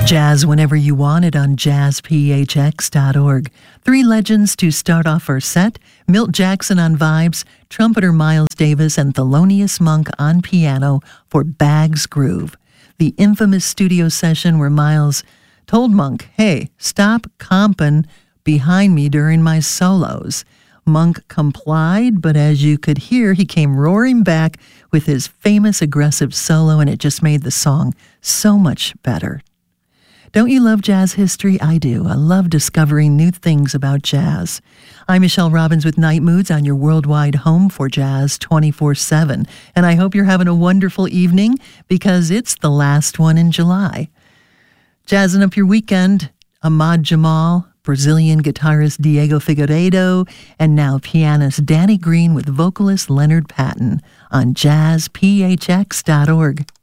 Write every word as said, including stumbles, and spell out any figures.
Jazz whenever you want it on jazz p h x dot org. Three legends to start off our set: Milt Jackson on vibes, trumpeter Miles Davis, and Thelonious Monk on piano for Bag's Groove. The infamous studio session where Miles told Monk, "Hey, stop comping behind me during my solos." Monk complied, but as you could hear, he came roaring back with his famous aggressive solo, and it just made the song so much better. Don't you love jazz history? I do. I love discovering new things about jazz. I'm Michelle Robbins with Night Moods on your worldwide home for jazz twenty-four seven. And I hope you're having a wonderful evening because it's the last one in July. Jazzing up your weekend, Ahmad Jamal, Brazilian guitarist Diego Figueiredo, and now pianist Danny Green with vocalist Leonard Patton on jazz p h x dot org.